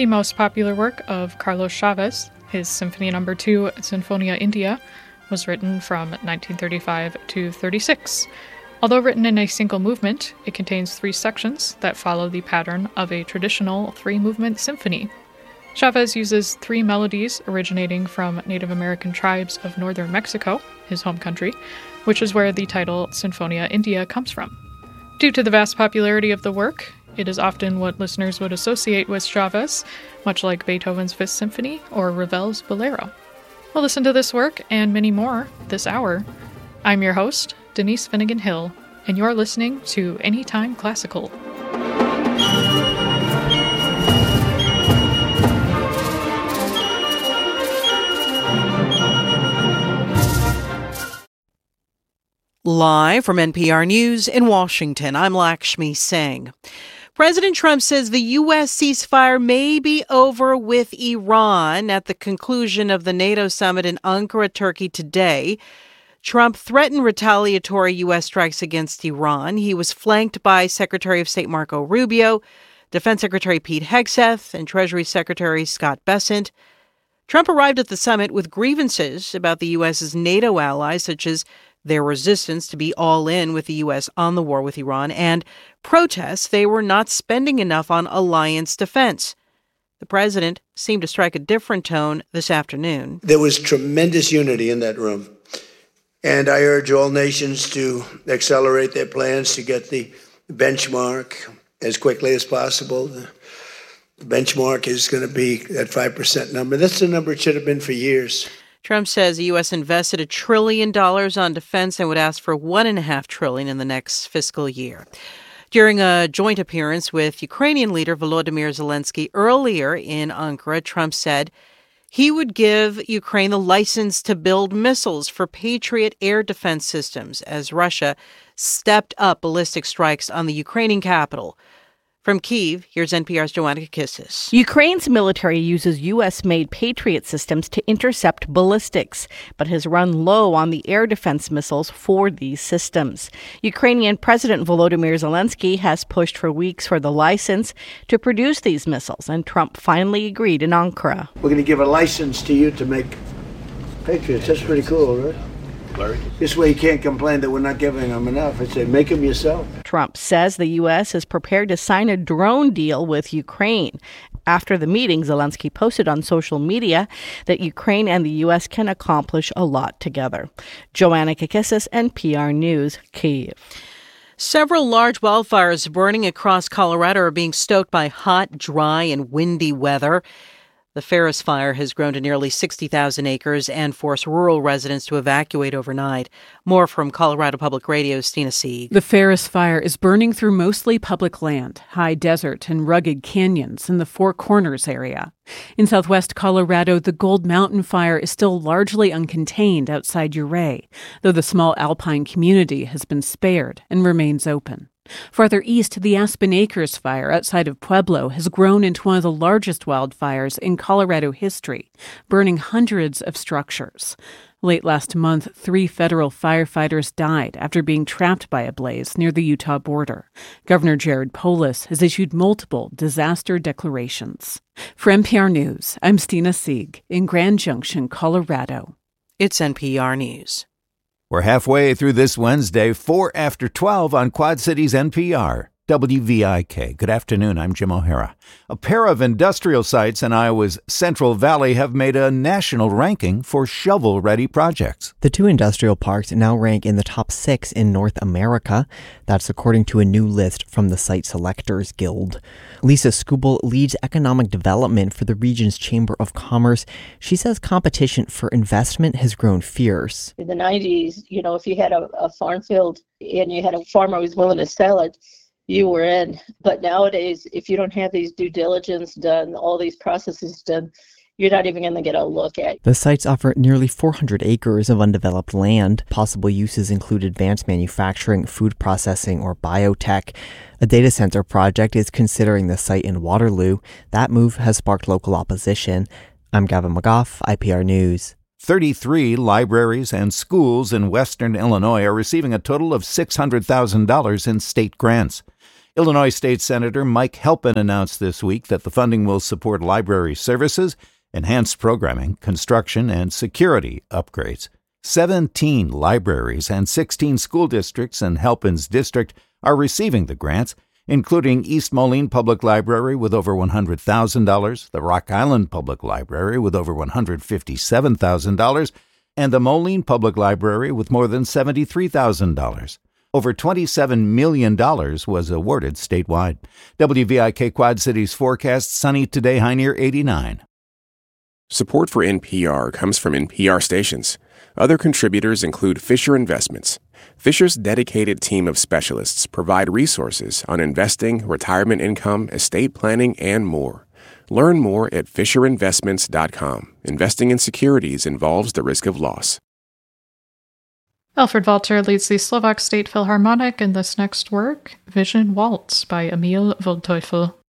the most popular work of Carlos Chavez, his Symphony No. 2, Sinfonia India, was written from 1935 to 36. Although written in a single movement, it contains 3 sections that follow the pattern of a traditional 3-movement symphony. Chavez uses 3 melodies originating from Native American tribes of northern Mexico, his home country, which is where the title Sinfonia India comes from. Due to the vast popularity of the work, it is often what listeners would associate with Chavez, much like Beethoven's Fifth Symphony or Ravel's Bolero. We'll listen to this work and many more this hour. I'm your host, Denise Finnegan Hill, and you're listening to Anytime Classical. Live from NPR News in Washington, I'm Lakshmi Singh. President Trump says the U.S. ceasefire may be over with Iran at the conclusion of the NATO summit in Ankara, Turkey today. Trump threatened retaliatory U.S. strikes against Iran. He was flanked by Secretary of State Marco Rubio, Defense Secretary Pete Hegseth, and Treasury Secretary Scott Bessent. Trump arrived at the summit with grievances about the U.S.'s NATO allies, such as their resistance to be all in with the U.S. on the war with Iran, and protests they were not spending enough on alliance defense. The president seemed to strike a different tone this afternoon. There was tremendous unity in that room, and I urge all nations to accelerate their plans to get the benchmark as quickly as possible. The benchmark is going to be that 5% number. That's the number it should have been for years. Trump says the U.S. invested $1 trillion on defense and would ask for $1.5 trillion in the next fiscal year. During a joint appearance with Ukrainian leader Volodymyr Zelensky earlier in Ankara, Trump said he would give Ukraine the license to build missiles for Patriot air defense systems as Russia stepped up ballistic strikes on the Ukrainian capital. From Kyiv, here's NPR's Joanna Kakissis. Ukraine's military uses U.S.-made Patriot systems to intercept ballistics, but has run low on the air defense missiles for these systems. Ukrainian President Volodymyr Zelensky has pushed for weeks for the license to produce these missiles, and Trump finally agreed in Ankara. We're going to give a license to you to make Patriots. That's pretty cool, right? This way you can't complain that we're not giving them enough. I say, make them yourself. Trump says the U.S. is prepared to sign a drone deal with Ukraine. After the meeting, Zelensky posted on social media that Ukraine and the U.S. can accomplish a lot together. Joanna Kakissis, NPR News, Kyiv. Several large wildfires burning across Colorado are being stoked by hot, dry, and windy weather. The Ferris Fire has grown to nearly 60,000 acres and forced rural residents to evacuate overnight. More from Colorado Public Radio's Stina Sieg. The Ferris Fire is burning through mostly public land, high desert, and rugged canyons in the Four Corners area. In southwest Colorado, the Gold Mountain Fire is still largely uncontained outside Ouray, though the small alpine community has been spared and remains open. Farther east, the Aspen Acres Fire outside of Pueblo has grown into one of the largest wildfires in Colorado history, burning hundreds of structures. Late last month, 3 federal firefighters died after being trapped by a blaze near the Utah border. Governor Jared Polis has issued multiple disaster declarations. For NPR News, I'm Stina Sieg in Grand Junction, Colorado. It's NPR News. We're halfway through this Wednesday, 4 after 12 on Quad Cities NPR, WVIK. Good afternoon, I'm Jim O'Hara. A pair of industrial sites in Iowa's Central Valley have made a national ranking for shovel-ready projects. The 2 industrial parks now rank in the top 6 in North America. That's according to a new list from the Site Selectors Guild. Lisa Skubal leads economic development for the region's Chamber of Commerce. She says competition for investment has grown fierce. In the 90s, if you had a farm field and you had a farmer who was willing to sell it, you were in. But nowadays, if you don't have these due diligence done, all these processes done, you're not even going to get a look at. The sites offer nearly 400 acres of undeveloped land. Possible uses include advanced manufacturing, food processing, or biotech. A data center project is considering the site in Waterloo. That move has sparked local opposition. I'm Gavin McGough, IPR News. 33 libraries and schools in western Illinois are receiving a total of $600,000 in state grants. Illinois State Senator Mike Halpin announced this week that the funding will support library services, enhanced programming, construction, and security upgrades. 17 libraries and 16 school districts in Halpin's district are receiving the grants, including East Moline Public Library with over $100,000, the Rock Island Public Library with over $157,000, and the Moline Public Library with more than $73,000. Over $27 million was awarded statewide. WVIK Quad Cities forecast sunny today, high near 89. Support for NPR comes from NPR stations. Other contributors include Fisher Investments. Fisher's dedicated team of specialists provide resources on investing, retirement income, estate planning, and more. Learn more at FisherInvestments.com. Investing in securities involves the risk of loss. Alfred Walter leads the Slovak State Philharmonic in this next work, Vision Waltz by Emil Waldteufel.